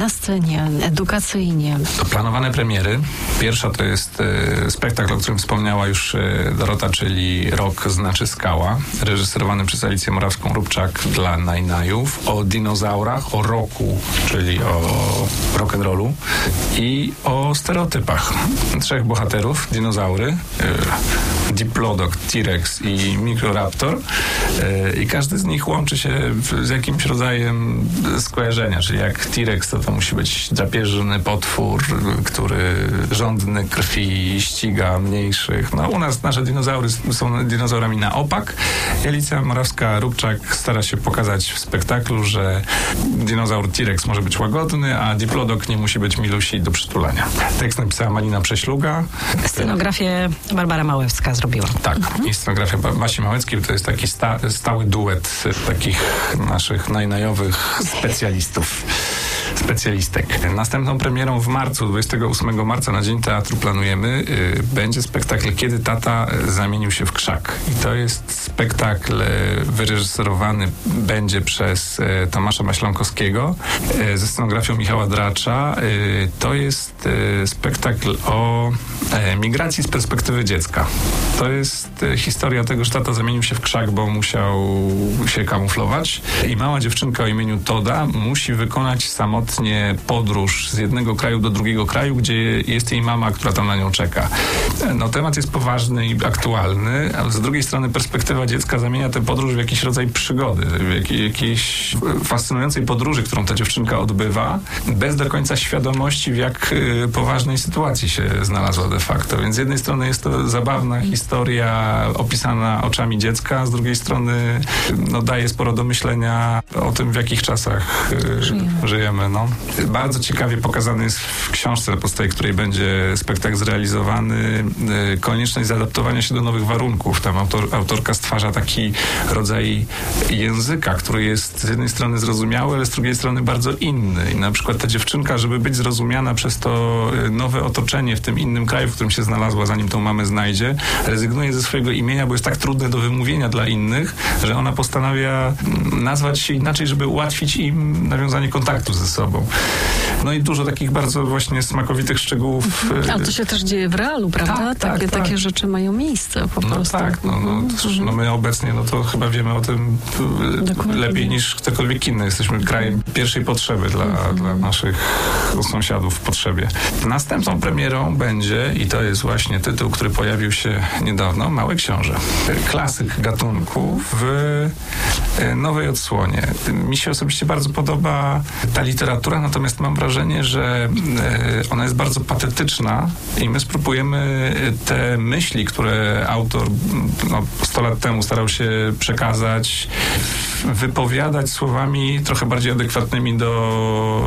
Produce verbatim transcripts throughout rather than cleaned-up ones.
na scenie, edukacyjnie? To planowane premiery. Pierwsza to jest e, spektakl, o którym wspomniała już e, Dorota, czyli Rok znaczy skała, reżyserowany przez Alicję Morawską-Rubczak dla Najnajów, o dinozaurach, o roku, czyli o rock'n'rollu i o stereotypach. Trzech bohaterów, dinozaury, e, Diplodok, T-Rex i Microraptor e, i każdy z nich łączy się w, z jakimś rodzajem skojarzenia, czyli jak T-Rex to, to musi być drapieżny potwór, który żądny krwi ściga mniejszych. No u nas nasze dinozaury są dinozaurami na opak. Alicja Morawska-Rubczak stara się pokazać w spektaklu, że dinozaur T-Rex może być łagodny, a Diplodok nie musi być milusi do przytulania. Tekst napisała Malina Prześluga. Scenografię Barbara Małewska zrobiła. Tak. Mhm. I scenografia Basi Małeckiej to jest taki sta, stały duet takich naszych najnajowych specjalistów. Specjalistek. Następną premierą w marcu, dwudziestego ósmego marca na Dzień Teatru planujemy, yy, będzie spektakl Kiedy tata zamienił się w krzak. I to jest spektakl yy, wyreżyserowany będzie przez yy, Tomasza Maślankowskiego yy, ze scenografią Michała Dracza. Yy, to jest yy, spektakl o yy, migracji z perspektywy dziecka. To jest yy, historia tego, że tata zamienił się w krzak, bo musiał się kamuflować i mała dziewczynka o imieniu Toda musi wykonać samotnie podróż z jednego kraju do drugiego kraju, gdzie jest jej mama, która tam na nią czeka. No temat jest poważny i aktualny, ale z drugiej strony perspektywa dziecka zamienia tę podróż w jakiś rodzaj przygody, w jakiej, jakiejś fascynującej podróży, którą ta dziewczynka odbywa, bez do końca świadomości, w jak y, poważnej sytuacji się znalazła de facto. Więc z jednej strony jest to zabawna historia opisana oczami dziecka, z drugiej strony no, daje sporo do myślenia o tym, w jakich czasach y, żyjemy. żyjemy no. Bardzo ciekawie pokazany jest w książce, na podstawie której będzie spektakl zrealizowany, y, konieczność zaadaptowania się do nowych warunków. Tam autor, autorka stwarza taki rodzaj języka, który jest z jednej strony zrozumiały, ale z drugiej strony bardzo inny. I na przykład ta dziewczynka, żeby być zrozumiana przez to nowe otoczenie w tym innym kraju, w którym się znalazła, zanim tą mamę znajdzie, rezygnuje ze swojego imienia, bo jest tak trudne do wymówienia dla innych, że ona postanawia nazwać się inaczej, żeby ułatwić im nawiązanie kontaktu ze sobą. No i dużo takich bardzo właśnie smakowitych szczegółów. Ale to się też dzieje w realu, prawda? Tak, takie, tak, takie tak. rzeczy mają miejsce po no prostu. Tak, no, no, no my obecnie no to chyba wiemy o tym Dokładnie. lepiej niż ktokolwiek inny. Jesteśmy krajem pierwszej potrzeby dla, mhm. dla naszych sąsiadów w potrzebie. Następną premierą będzie, i to jest właśnie tytuł, który pojawił się niedawno, Mały Książę. Klasyk gatunku w nowej odsłonie. Mi się osobiście bardzo podoba ta literatura, natomiast mam wrażenie, że ona jest bardzo patetyczna i my spróbujemy te myśli, które autor no, sto lat temu starał się przekazać, wypowiadać słowami trochę bardziej adekwatnymi do,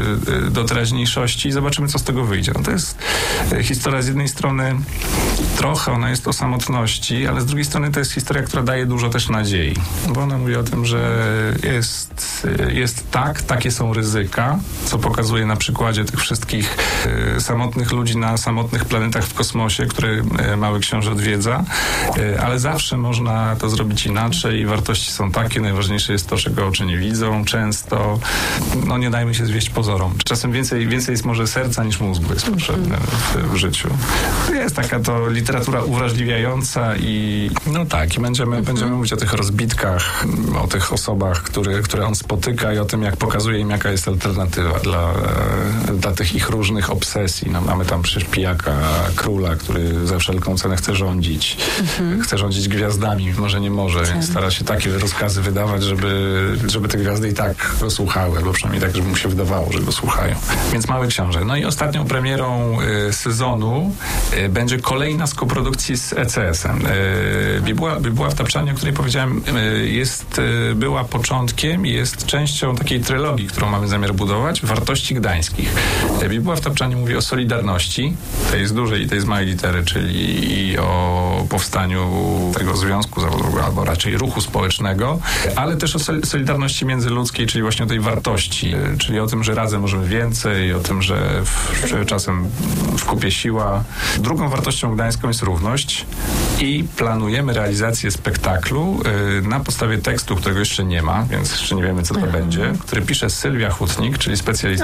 do teraźniejszości i zobaczymy, co z tego wyjdzie. No to jest historia z jednej strony trochę, ona jest o samotności, ale z drugiej strony to jest historia, która daje dużo też nadziei. Bo ona mówi o tym, że jest, jest tak, takie są ryzyka, co pokazuje na przykładzie tych wszystkich y, samotnych ludzi na samotnych planetach w kosmosie, które y, Mały Książę odwiedza, y, ale zawsze można to zrobić inaczej i wartości są takie, najważniejsze jest to, czego oczy nie widzą, często no nie dajmy się zwieść pozorom. Czasem więcej, więcej jest może serca niż mózgu jest potrzebne w, w życiu. Jest taka to literatura uwrażliwiająca i no tak, i będziemy, mhm. będziemy mówić o tych rozbitkach, o tych osobach, które, które on spotyka i o tym, jak pokazuje im, jaka jest alternatywa dla, dla tych ich różnych obsesji. No, mamy tam przecież pijaka, króla, który za wszelką cenę chce rządzić. Mhm. Chce rządzić gwiazdami, mimo że nie może, więc stara się takie rozkazy wydawać, żeby, żeby te gwiazdy i tak go słuchały, albo przynajmniej tak, żeby mu się wydawało, że go słuchają. Więc Mały Książę. No i ostatnią premierą y, sezonu y, będzie kolejna z koprodukcji z E C S em. Y, Bibuła, Bibuła w Tapczanie, o której powiedziałem, y, jest, y, była początkiem i jest częścią takiej trylogii, którą mamy zamiar budować, Wartości Gdańskich. Y, Bibuła w Tapczanie mówi o solidarności, tej z dużej i tej z małej litery, czyli i o powstaniu tego związku zawodowego, albo raczej ruchu społecznego, ale też o solidarności międzyludzkiej, czyli właśnie o tej wartości, y, czyli o tym, że razem możemy więcej, o tym, że, w, że czasem w kupie siła. Drugą wartością gdańską jest równość i planujemy realizację spektaklu y, na podstawie tekstu, którego jeszcze nie ma, więc jeszcze nie wiemy, co to mhm. będzie, który pisze Sylwia Hutnik, czyli specjalista